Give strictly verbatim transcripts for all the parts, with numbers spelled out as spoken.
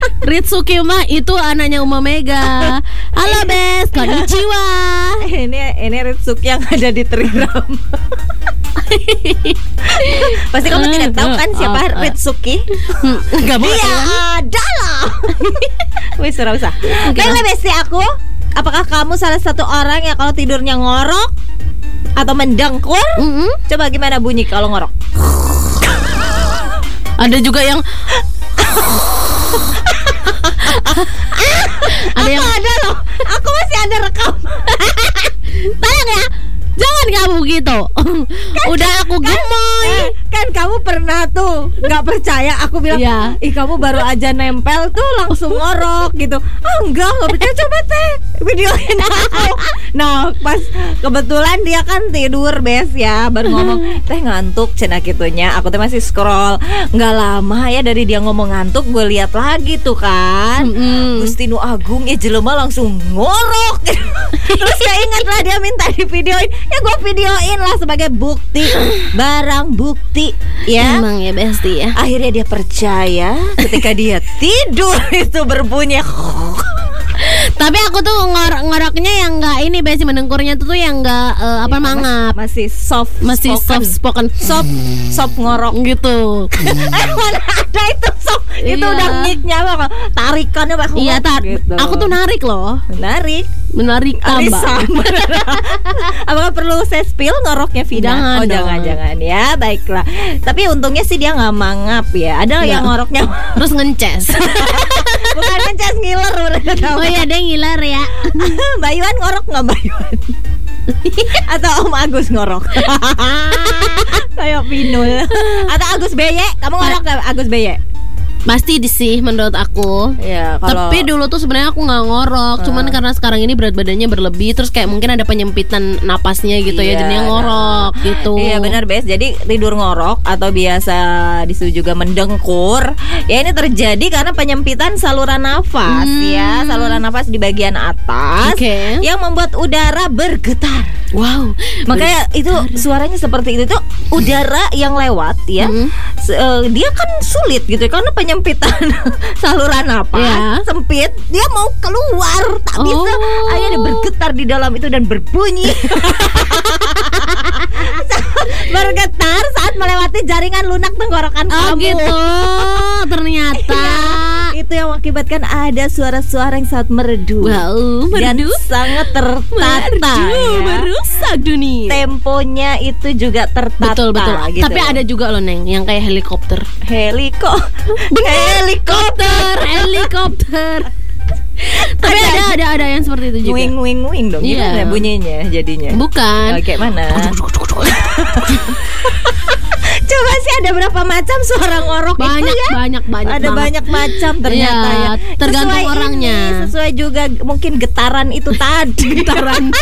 Ritsuki mah itu anaknya Uma Mega. Halo Bes, konnichiwa. Ini ini Ritsuki yang ada di Triram. Pasti kamu tidak tahu kan siapa Oh, oh. Ritsuki? Enggak mau. Dia adalah. Wih, surah usah. Baiklah besti aku, apakah kamu salah satu orang yang kalau tidurnya ngorok atau mendengkur? Mm-mm. Coba gimana bunyi kalau ngorok? Ada juga yang ada yang Aku ada loh. Aku masih ada rekam. tolong ya, jangan kamu gitu. Udah aku gemoy. Eh, kan kamu pernah tuh nggak percaya aku bilang, Iya. ih kamu baru aja nempel tuh langsung ngorok gitu. Ah enggak, nggak percaya, coba teh videoin aku. Nah pas kebetulan dia kan tidur Bes ya, baru ngomong teh ngantuk cenah gitunya. Aku tuh masih scroll, nggak lama ya dari dia ngomong ngantuk, gue lihat lagi tuh kan. Mm-mm. Gusti Nu Agung ya jelema langsung ngorok. Terus keinget lah dia minta di videoin, ya gue videoin lah sebagai bukti, barang bukti ya. Emang ya Besti ya. Akhirnya dia percaya ketika dia tidur itu berbunyi. Tapi aku tuh ngor- ngoroknya yang enggak ini Besti, mendengkurnya tuh tuh yang enggak eh, apa Ya, mangap. mas- Masih soft Masih spoken. soft spoken Soft soft ngorok gitu. Eh mana ada itu soft. Itu Iya. udah mic-nya bang. Tarikannya bang. Iya, tar- gitu. aku tuh narik loh. Menarik. Menarik tambah. Arisa. Apakah perlu saya spill ngoroknya Vina? Jangan oh dong. jangan jangan ya, baiklah. Tapi untungnya sih dia nggak mangap ya. Ada Nggak. yang ngoroknya Terus ngences. bukan ngecas ngiler mereka tahu. Oh iya, dia ngiler ya. Mbak Iwan ngorok nggak Mbak Iwan? Atau Om Agus ngorok? Kayak Pinul. Atau Agus Beye? Kamu ngorok nggak Agus Beye? Pasti di sih menurut aku. Ya kalau Tapi dulu tuh sebenarnya aku nggak ngorok, cuman karena sekarang ini berat badannya berlebih, terus kayak mungkin ada penyempitan napasnya gitu ya, Iya, jadinya ngorok gitu. Iya benar Bes. Jadi tidur ngorok atau biasa disebut juga mendengkur, ya ini terjadi karena penyempitan saluran nafas Hmm. ya, saluran nafas di bagian atas Oke. yang membuat udara bergetar. Wow. Makanya itu suaranya seperti itu tuh udara yang lewat ya. Hmm. se- eh, dia kan sulit gitu ya, karena penyempitan saluran napas Ya. sempit, dia mau keluar tak Oh. bisa. Akhirnya dia bergetar di dalam itu dan berbunyi. Bergetar saat melewati jaringan lunak tenggorokan Oh kamu. gitu. Ternyata. Itu yang mengakibatkan ada suara-suara yang sangat merdu. Wow, Dan merdu. sangat tertata Merdu, ya. merusak dunia. Temponya itu juga tertata. Betul betul. gitu. Tapi ada juga loh Neng yang kayak helikopter. Heliko Helikopter Helikopter. Tapi Ada, ada ada ada yang seperti itu juga. Wing wing wing dong. Iya. Gimana bunyinya jadinya? Bukan. Oh, kayak mana? Coba sih ada berapa macam suara ngorok Banyak itu ya? banyak banyak. Ada banget. banyak macam ternyata Iya, ya. tergantung Sesuai orangnya. ini, sesuai juga mungkin getaran itu tadi. Getaran.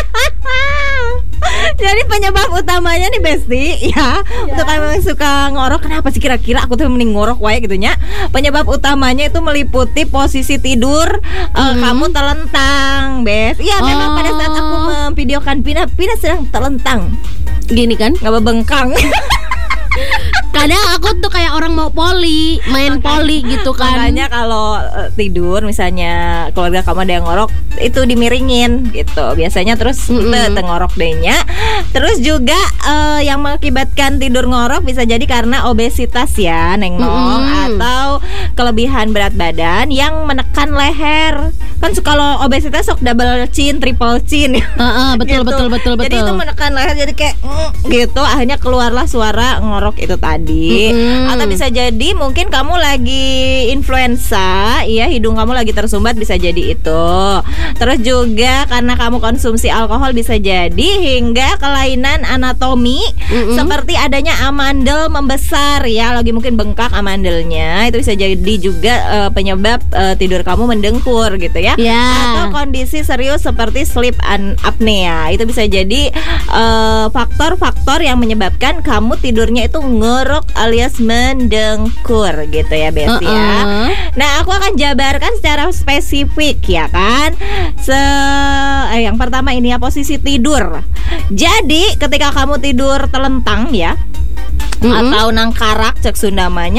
Jadi penyebab utamanya nih Besti ya, untuk kamu yang suka ngorok, kenapa sih kira-kira aku tuh mending ngorok wae gitu nya? Penyebab utamanya itu meliputi posisi tidur eh, kamu telentang, Bes. Iya, memang Oh. pada saat aku memvideokan Pina, Pina sedang telentang, Gini kan? nggak bebengkang. Kadang aku tuh kayak orang mau poli, main poli gitu kan. Makanya kalau eh, tidur misalnya keluarga kamu ada yang ngorok, itu dimiringin gitu biasanya, terus Mm-mm. te- tengorok dehnya. Terus juga eh, yang mengakibatkan tidur ngorok bisa jadi karena obesitas ya Neng Nong, Mm-mm. atau kelebihan berat badan yang menekan leher. Kan su- kalau obesitas sok double chin, triple chin. Heeh, betul, Gitu. betul betul betul. Jadi itu menekan leher, jadi kayak mm, gitu, akhirnya keluarlah suara ngorok itu tadi. Mm-mm. Atau bisa jadi mungkin kamu lagi influenza, iya, hidung kamu lagi tersumbat, bisa jadi itu. Terus juga karena kamu konsumsi alkohol, bisa jadi hingga kelainan anatomi. Mm-mm. Seperti adanya amandel membesar ya, lagi mungkin bengkak amandelnya, itu bisa jadi juga eh, penyebab eh, tidur kamu mendengkur gitu ya. Ya. Atau kondisi serius seperti sleep an- apnea, itu bisa jadi eh, faktor-faktor yang menyebabkan kamu tidurnya itu ngorok alias mendengkur gitu ya Besti ya. Uh-uh. Nah, aku akan jabarkan secara spesifik ya kan. Se eh, yang pertama ini ya, posisi tidur. Jadi ketika kamu tidur telentang ya, Mm-mm. atau nangkarak cek Sundamanya.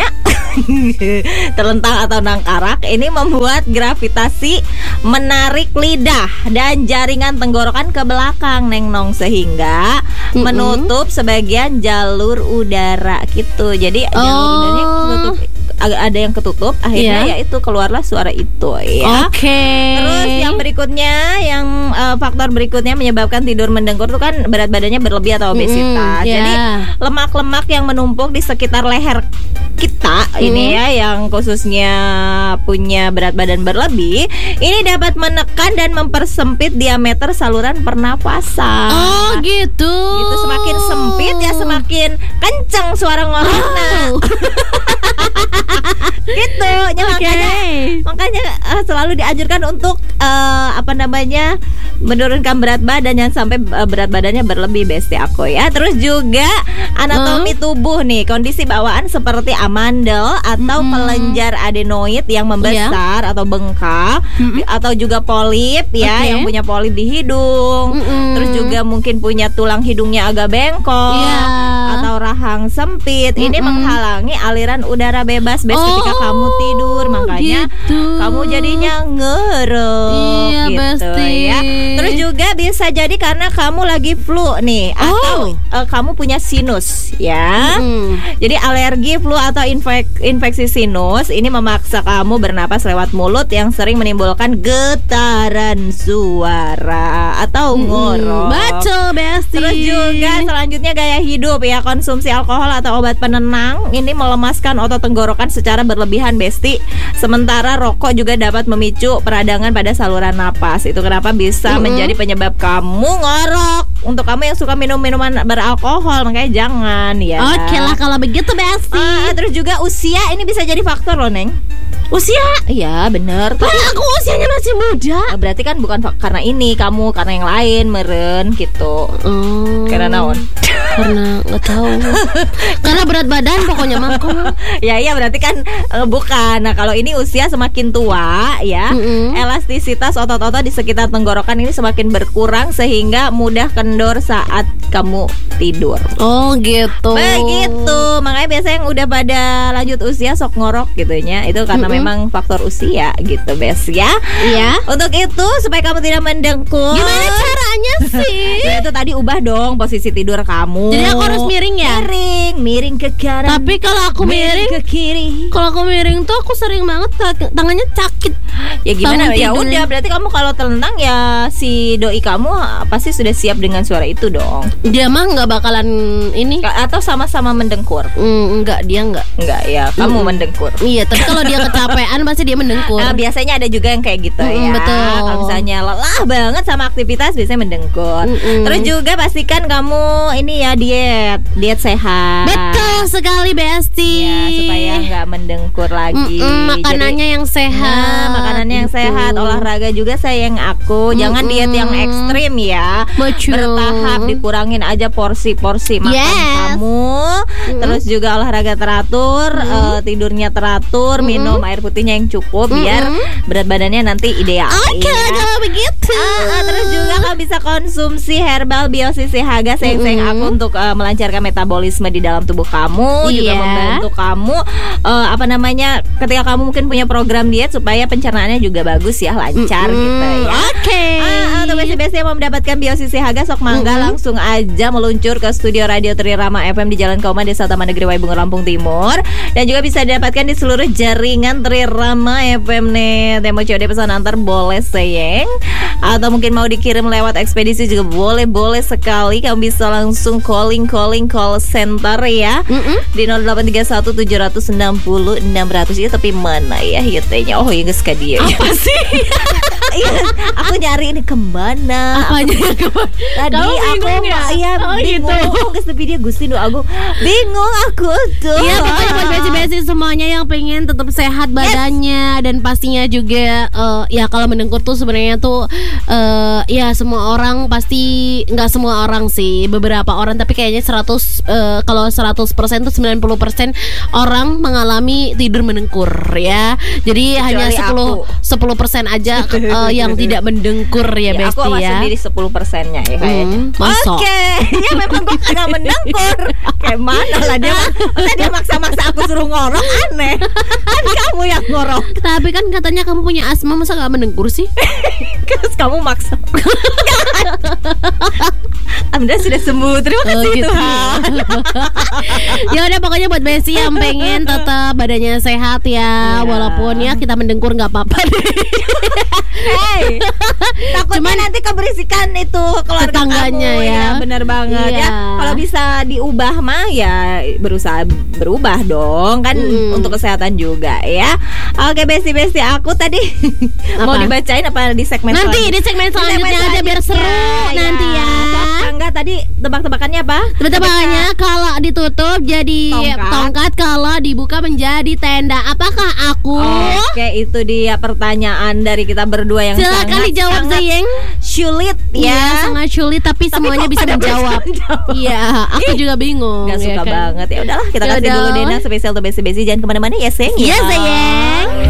terlentang atau nangkarak ini membuat gravitasi menarik lidah dan jaringan tenggorokan ke belakang, Neng Nong, sehingga mm-mm. menutup sebagian jalur udara gitu. Jadi oh. jalur udaranya ketutup, ada yang ketutup, akhirnya yeah. ya itu keluarlah suara itu ya. Oke. Okay. Terus yang berikutnya, yang uh, faktor berikutnya menyebabkan tidur mendengkur itu kan berat badannya berlebih atau obesitas. Mm, yeah. Jadi lemak-lemak yang menumpuk di sekitar leher kita mm. ini ya, yang khususnya punya berat badan berlebih, ini dapat menekan dan mempersempit diameter saluran pernapasan. Oh gitu. Itu semakin sempit ya semakin kenceng suara ngoroknya. Oh. Gitu ya, okay. makanya makanya uh, selalu dianjurkan untuk uh, apa namanya menurunkan berat badan, jangan sampai uh, berat badannya berlebih, besti aku ya. Terus juga anatomi uh. tubuh nih, kondisi bawaan seperti amandel atau mm-hmm. kelenjar adenoid yang membesar yeah. atau bengkak mm-hmm. atau juga polip ya, okay. yang punya polip di hidung, mm-hmm. terus juga mungkin punya tulang hidungnya agak bengkok yeah. atau rahang sempit, mm-hmm. ini menghalangi aliran udara bebas bes oh, ketika kamu tidur, makanya gitu. Kamu jadinya ngerok iya, gitu besti. Ya. Terus juga bisa jadi karena kamu lagi flu nih, oh. atau uh, kamu punya sinus ya. Mm. Jadi alergi, flu atau infek- infeksi sinus ini memaksa kamu bernapas lewat mulut yang sering menimbulkan getaran suara atau mm. ngorok. Betul, besti. Terus juga selanjutnya gaya hidup ya, konsumsi alkohol atau obat penenang ini melemaskan otot tenggorokan secara berlebihan, besti. Sementara rokok juga dapat memicu peradangan pada saluran napas. Itu kenapa bisa mm-hmm. menjadi penyebab kamu ngorok. Untuk kamu yang suka minum minuman beralkohol, makanya jangan ya. Oke lah kalau begitu, besti. Uh, terus juga usia ini bisa jadi faktor loh, Neng. Usia? Iya bener. Tapi aku usianya masih muda. Berarti kan bukan fa- karena ini kamu, karena yang lain meren gitu. Hmm. Karena naon? Karena nggak tahu. Karena berat badan pokoknya mah. Ya iya berarti kan uh, bukan. Nah kalau ini usia semakin tua ya, mm-hmm. elastisitas otot-otot di sekitar tenggorokan ini semakin berkurang sehingga mudah kendor saat kamu tidur. Oh gitu. Begitu. Makanya biasanya yang udah pada lanjut usia sok ngorok gitunya. Itu karena mm-hmm. memang faktor usia gitu, Bes ya. Iya. Untuk itu supaya kamu tidak mendengkur. Gimana caranya sih? Ya itu tadi ubah dong posisi tidur kamu. Jadi aku harus miring ya? Miring, miring ke kanan. Tapi kalau aku miring, miring ke kiri. Kalau aku miring tuh aku sering banget tangannya sakit. Ya gimana? Ya udah berarti kamu kalau telentang ya si doi kamu pasti sudah siap dengan suara itu dong. Dia mah nggak bakalan ini. Atau sama-sama mendengkur? Mm, enggak, dia enggak. Enggak ya, kamu mm. mendengkur. Iya, tapi kalau dia kecapean pasti dia mendengkur. Nah, biasanya ada juga yang kayak gitu mm, ya. Betul. Kalau misalnya lelah banget sama aktivitas biasanya mendengkur. Mm-mm. Terus juga pastikan kamu ini ya diet, diet sehat. Betul sekali, Besti. Ya, supaya nggak mendengkur lagi. Mm-mm, makanannya Jadi, yang sehat. Nah, makanannya yang gitu. sehat, olahraga juga sayang aku. Jangan Mm-mm. diet yang ekstrim ya. Betul. Bertahap, dikurangin aja porsi-porsi makan yes. kamu. Mm-mm. Terus juga olahraga teratur, uh, tidurnya teratur, Mm-mm. minum air putihnya yang cukup Mm-mm. biar berat badannya nanti ideal. Oke, okay, ya. Kalau begitu. Uh, uh, terus juga kamu bisa konsumsi herbal biosisi Haga sayang-sayang aku untuk uh, melancarkan metabolisme di dalam tubuh kamu, yeah. juga membantu kamu uh, apa namanya ketika kamu mungkin punya program diet supaya pencernaannya juga bagus ya, lancar mm-hmm. gitu ya. Oke. Okay. Uh, untuk besti-besti yang mau mendapatkan biosisi Haga sok mangga mm-hmm. langsung aja meluncur ke studio Radio Trirama F M di Jalan Kauman, Desa Taman Negeri Waibungur, Lampung Timur, dan juga bisa didapatkan di seluruh jaringan Trirama F M net. Yang mau C O D pesan antar boleh sayang, atau mungkin mau dikirim lewat ekspedisi juga boleh, boleh sekali. Kamu bisa langsung calling calling call center ya mm-mm. di nol delapan tiga satu tujuh enam nol enam nol nol ya. Tapi mana ya hitenya? Oh ya guys, dia apa sih? Iya, aku nyari ini kemana? Apanya kemana? Tadi aku ya? Iya oh, bingung. Gitu. Guys, tapi dia Gusti do aku bingung aku tuh. Iya, pokoknya buat besi-besi semuanya yang pengen tetap sehat badannya yes. dan pastinya juga uh, ya kalau mendengkur tuh sebenarnya tuh uh, ya semua semua orang pasti, nggak semua orang sih, beberapa orang, tapi kayaknya seratus eh, kalau seratus persen tuh sembilan puluh persen orang mengalami tidur mendengkur ya. Jadi Kecuali hanya sepuluh sepuluh persen aja eh, yang tidak mendengkur ya, Ya, aku Besti sama ya. sendiri sepuluh persennya ya kayaknya. Hmm, masa? Oke, ya memang gue kagak mendengkur. Kayak mana lah dia, masa dia maksa-maksa aku suruh ngorok, aneh. Kan kamu yang ngorok. Tapi kan katanya kamu punya asma, masa nggak mendengkur sih? Terus kamu maksa. Anda sudah sembuh, terima kasih Oh, gitu. Tuhan. Ya udah, pokoknya buat Besti yang pengen tetap badannya sehat ya, Ya. walaupun ya kita mendengkur nggak apa-apa deh. Hey, takutnya Cuman nanti keberisikan itu keluarga tetangganya kamu, ya. benar banget Iya. ya. Kalau bisa diubah mah ya berusaha berubah dong kan, Mm-mm. untuk kesehatan juga ya. Oke, besti-besti aku tadi mau Apa? dibacain apa di segmen Nanti selanjutnya? di segmen selanjutnya aja biar seru nanti ya. Enggak, tadi tebak-tebakannya apa? Tebak-tebakannya kalau ditutup jadi Tongkat. tongkat, kalau dibuka menjadi tenda. Apakah aku? Oke, itu dia pertanyaan dari kita berdua yang Silakan sangat, dijawab, sangat Zayeng. sulit Iya, ya. sangat sulit, tapi, Tapi semuanya kok bisa pada menjawab. bisa menjawab? Iya, aku juga bingung. Gak ya suka kan? banget. Ya udahlah, kita Ya kasih dulu udah. Dena spesial tuh besi-besi. Jangan kemana-mana ya, sayang. Iya, sayang.